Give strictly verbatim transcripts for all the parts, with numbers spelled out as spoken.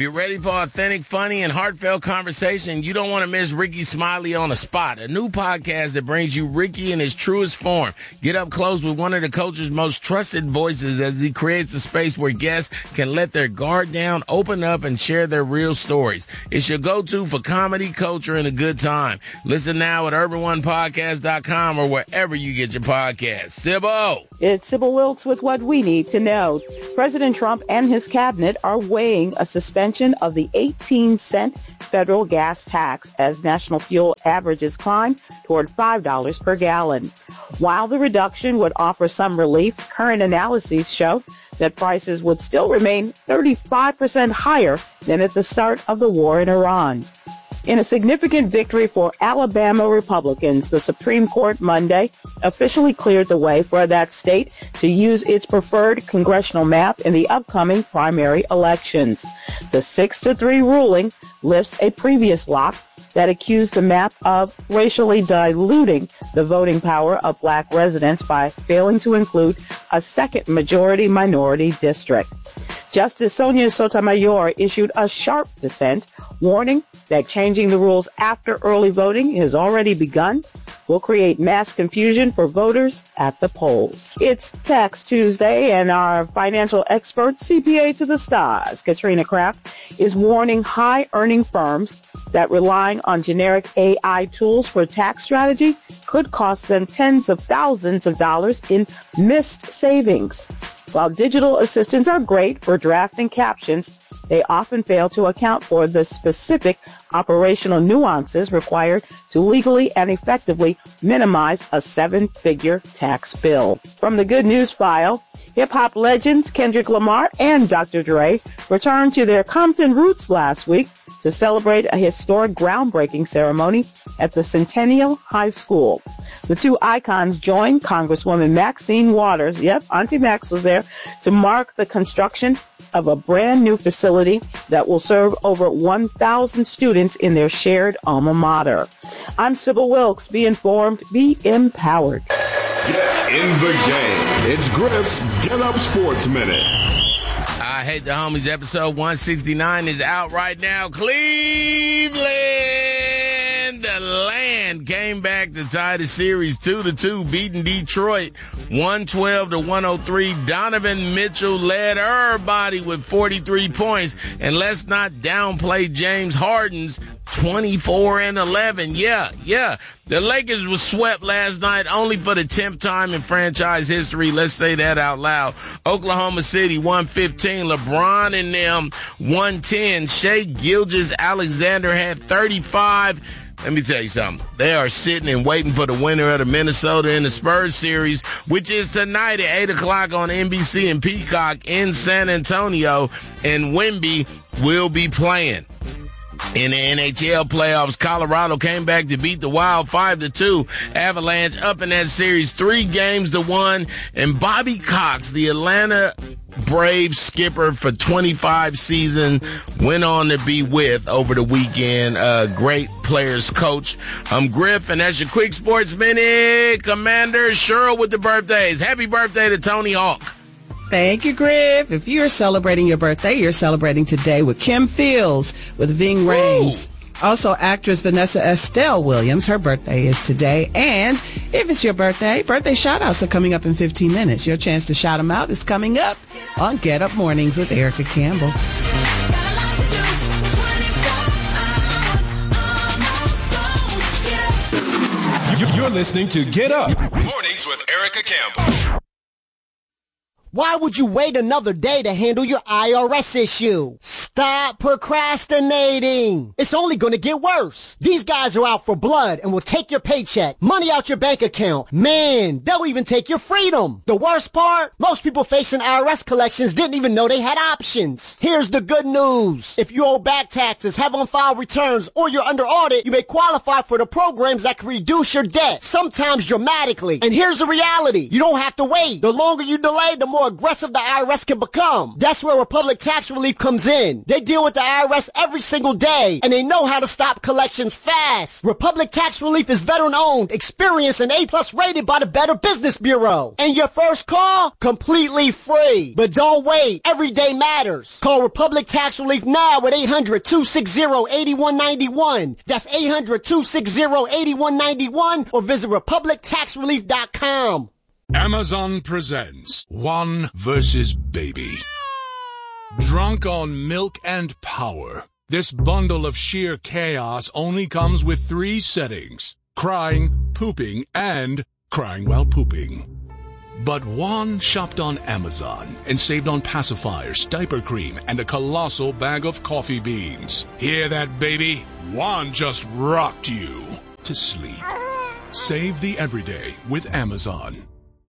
you're ready for authentic, funny, and heartfelt conversation, you don't want to miss Ricky Smiley on the Spot, a new podcast that brings you Ricky in his truest form. Get up close with one of the culture's most trusted voices as he creates a space where guests can let their guard down, open up, and share their real stories. It's your go-to for comedy, culture, and a good time. Listen now at urban one podcast dot com or wherever you get your podcasts. Sybil! It's Sybil Wilkes with what we need to know. President Trump and his cabinet are weighing a suspension of the eighteen cent federal gas tax as national fuel averages climb toward five dollars per gallon. While the reduction would offer some relief, current analyses show that prices would still remain thirty-five percent higher than at the start of the war in Iran. In a significant victory for Alabama Republicans, the Supreme Court Monday officially cleared the way for that state to use its preferred congressional map in the upcoming primary elections. The six to three ruling lifts a previous lock that accused the map of racially diluting the voting power of black residents by failing to include a second majority-minority district. Justice Sonia Sotomayor issued a sharp dissent, warning that changing the rules after early voting has already begun will create mass confusion for voters at the polls. It's Tax Tuesday, and our financial expert, C P A to the stars, Katrina Kraft, is warning high-earning firms that relying on generic A I tools for tax strategy could cost them tens of thousands of dollars in missed savings. While digital assistants are great for drafting captions, they often fail to account for the specific operational nuances required to legally and effectively minimize a seven-figure tax bill. From the Good News File, hip-hop legends Kendrick Lamar and Doctor Dre returned to their Compton roots last week to celebrate a historic groundbreaking ceremony at the Centennial High School. The two icons joined Congresswoman Maxine Waters, yep, Auntie Max was there, to mark the construction of a brand new facility that will serve over one thousand students in their shared alma mater. I'm Sybil Wilkes. Be informed, be empowered. Get in the game. It's Griff's Get Up Sports Minute. I Hate the Homies episode one sixty-nine is out right now. Cleveland, the land, came back to tie the series two to two, beating Detroit one twelve to one oh three. Donovan Mitchell led everybody with forty-three points. And let's not downplay James Harden's twenty-four and eleven. Yeah, yeah. The Lakers were swept last night only for the tenth time in franchise history. Let's say that out loud. Oklahoma City one fifteen. LeBron and them one ten. Shai Gilgeous-Alexander had thirty-five. Let me tell you something. They are sitting and waiting for the winner of the Minnesota and the Spurs series, which is tonight at eight o'clock on N B C and Peacock in San Antonio, and Wemby will be playing. In the N H L playoffs, Colorado came back to beat the Wild five to two. Avalanche up in that series three games to one. And Bobby Cox, the Atlanta Braves skipper for twenty-five seasons, went on to be with over the weekend. Uh, great players coach. I'm Griff, and that's your Quick Sports Minute. Commander Cheryl with the birthdays. Happy birthday to Tony Hawk. Thank you, Griff. If you're celebrating your birthday, you're celebrating today with Kim Fields, with Ving Rhames. Also, actress Vanessa Estelle Williams, her birthday is today. And if it's your birthday, birthday shout-outs are coming up in fifteen minutes. Your chance to shout them out is coming up on Get Up Mornings with Erica Campbell. You're listening to Get Up Mornings with Erica Campbell. Why would you wait another day to handle your I R S issue? Stop procrastinating. It's only going to get worse. These guys are out for blood and will take your paycheck, money out your bank account. Man, they'll even take your freedom. The worst part? Most people facing I R S collections didn't even know they had options. Here's the good news. If you owe back taxes, have on-file returns, or you're under audit, you may qualify for the programs that can reduce your debt, sometimes dramatically. And here's the reality. You don't have to wait. The longer you delay, the more more aggressive the I R S can become. That's where Republic Tax Relief comes in. They deal with the I R S every single day, and they know how to stop collections fast. Republic Tax Relief is veteran-owned, experienced, and A-plus rated by the Better Business Bureau. And your first call? Completely free. But don't wait. Every day matters. Call Republic Tax Relief now at eight hundred, two six zero, eight one nine one. That's eight hundred, two six zero, eight one nine one, or visit republic tax relief dot com. Amazon presents One versus Baby. Drunk on milk and power, this bundle of sheer chaos only comes with three settings: crying, pooping, and crying while pooping. But Juan shopped on Amazon and saved on pacifiers, diaper cream, and a colossal bag of coffee beans. Hear that, baby? Juan just rocked you to sleep. Save the everyday with Amazon.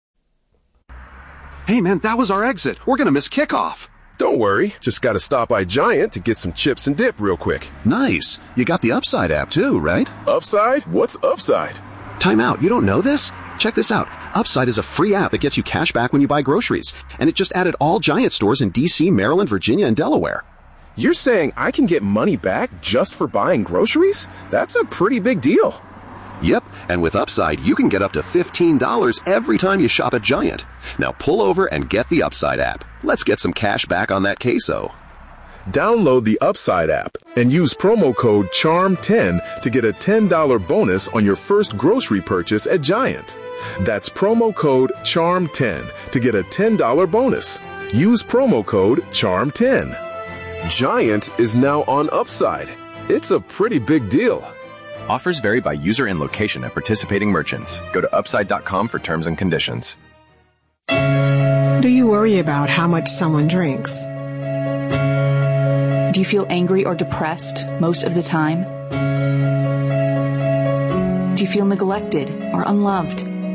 Hey, man, that was our exit. We're going to miss kickoff. Don't worry. Just got to stop by Giant to get some chips and dip real quick. Nice. You got the Upside app too, right? Upside? What's Upside? Time out. You don't know this? Check this out. Upside is a free app that gets you cash back when you buy groceries. And it just added all Giant stores in D C, Maryland, Virginia, and Delaware. You're saying I can get money back just for buying groceries? That's a pretty big deal. Yep, and with Upside, you can get up to fifteen dollars every time you shop at Giant. Now pull over and get the Upside app. Let's get some cash back on that queso. Download the Upside app and use promo code charm ten to get a ten dollars bonus on your first grocery purchase at Giant. That's promo code charm ten to get a ten dollars bonus. Use promo code charm ten. Giant is now on Upside. It's a pretty big deal. Offers vary by user and location at participating merchants. Go to upside dot com for terms and conditions. Do you worry about how much someone drinks? Do you feel angry or depressed most of the time? Do you feel neglected or unloved?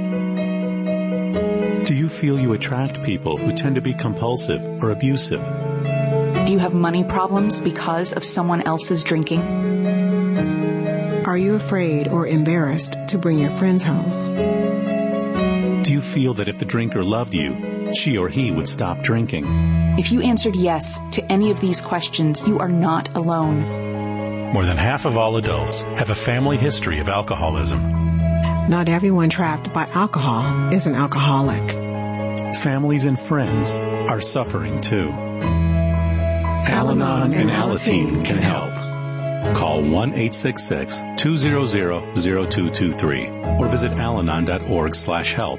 Do you feel you attract people who tend to be compulsive or abusive? Do you have money problems because of someone else's drinking? Are you afraid or embarrassed to bring your friends home? Do you feel that if the drinker loved you, she or he would stop drinking? If you answered yes to any of these questions, you are not alone. More than half of all adults have a family history of alcoholism. Not everyone trapped by alcohol is an alcoholic. Families and friends are suffering too. Al-Anon and Alateen can help. Call one eight six six, two zero zero, zero two two three or visit alanon dot org slash help.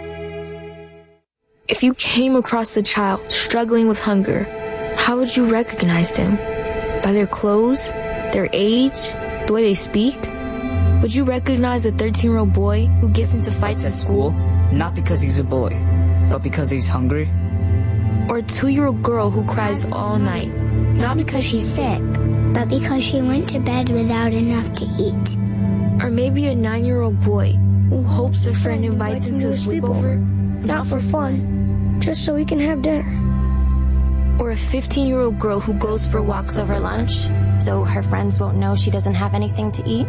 If you came across a child struggling with hunger, how would you recognize them? By their clothes, their age, the way they speak? Would you recognize a thirteen-year-old boy who gets into fights at school? Not because he's a boy, but because he's hungry? Or a two-year-old girl who cries all night, not because she's sick, but because she went to bed without enough to eat? Or maybe a nine-year-old boy who hopes their friend invites him to a sleepover, not for fun, just so we can have dinner. Or a fifteen-year-old girl who goes for walks over lunch, so her friends won't know she doesn't have anything to eat?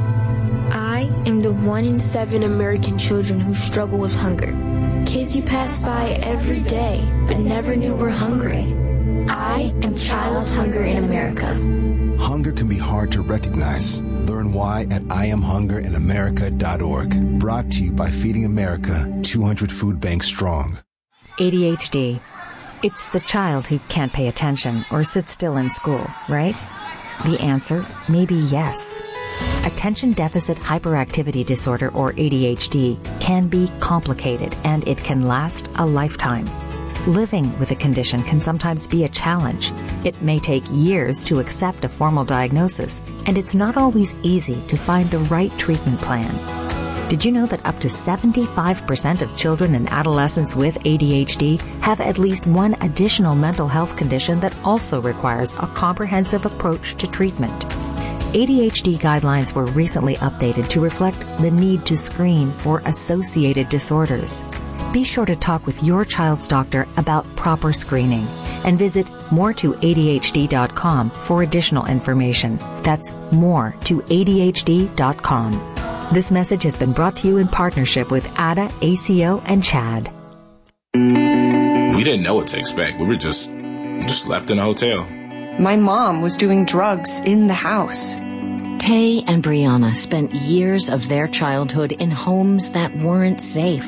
I am the one in seven American children who struggle with hunger. Kids you pass by every day, but never knew were hungry. I am Child Hunger in America. Hunger can be hard to recognize. Learn why at I am hunger in america dot org. Brought to you by Feeding America, two hundred food banks strong. A D H D. It's the child who can't pay attention or sit still in school, right? The answer may be yes. Attention Deficit Hyperactivity Disorder, or A D H D, can be complicated and it can last a lifetime. Living with a condition can sometimes be a challenge. It may take years to accept a formal diagnosis, and it's not always easy to find the right treatment plan. Did you know that up to seventy-five percent of children and adolescents with A D H D have at least one additional mental health condition that also requires a comprehensive approach to treatment? A D H D guidelines were recently updated to reflect the need to screen for associated disorders. Be sure to talk with your child's doctor about proper screening and visit more to A D H D dot com for additional information. That's more to A D H D dot com. This message has been brought to you in partnership with A D A, A C O, and CHAD. We didn't know what to expect. We were just, just left in a hotel. My mom was doing drugs in the house. Tay and Brianna spent years of their childhood in homes that weren't safe.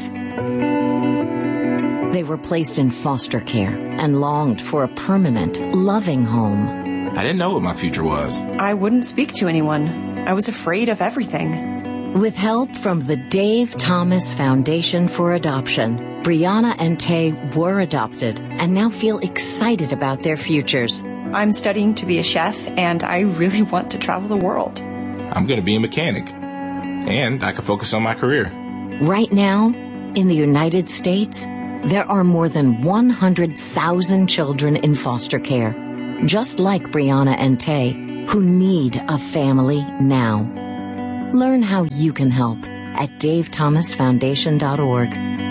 They were placed in foster care and longed for a permanent, loving home. I didn't know what my future was. I wouldn't speak to anyone. I was afraid of everything. With help from the Dave Thomas Foundation for Adoption, Brianna and Tay were adopted and now feel excited about their futures. I'm studying to be a chef, and I really want to travel the world. I'm going to be a mechanic, and I can focus on my career. Right now, in the United States, there are more than one hundred thousand children in foster care, just like Brianna and Tay, who need a family now. Learn how you can help at dave thomas foundation dot org.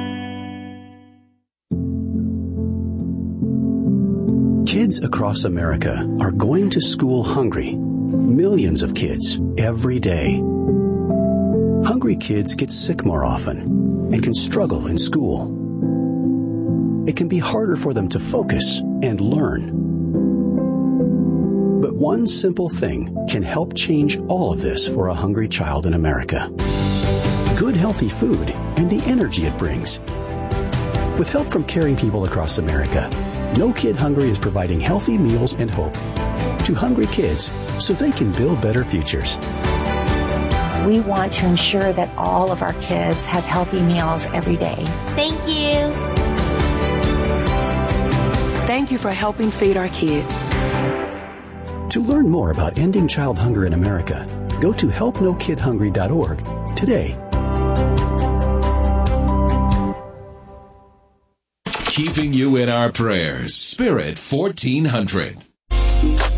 Kids across America are going to school hungry. Millions of kids every day. Hungry kids get sick more often and can struggle in school. It can be harder for them to focus and learn. But one simple thing can help change all of this for a hungry child in America. Good, healthy food and the energy it brings. With help from caring people across America, No Kid Hungry is providing healthy meals and hope to hungry kids so they can build better futures. We want to ensure that all of our kids have healthy meals every day. Thank you. Thank you for helping feed our kids. To learn more about ending child hunger in America, go to help no kid hungry dot org today. Keeping you in our prayers. Spirit fourteen hundred.